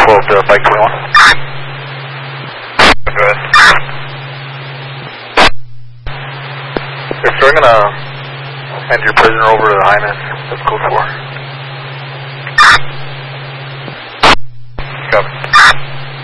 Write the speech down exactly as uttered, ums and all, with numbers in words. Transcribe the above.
twelve to Bike twenty-one. Go ahead. If so, I'm going to hand your prisoner over to the Highness. That's code four.